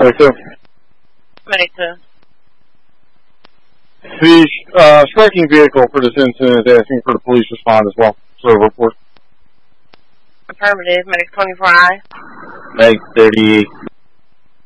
Medic 2. Medic 2. The striking vehicle for this incident is asking for the police respond as well. So report. Affirmative. Medic 24I. Medic 38.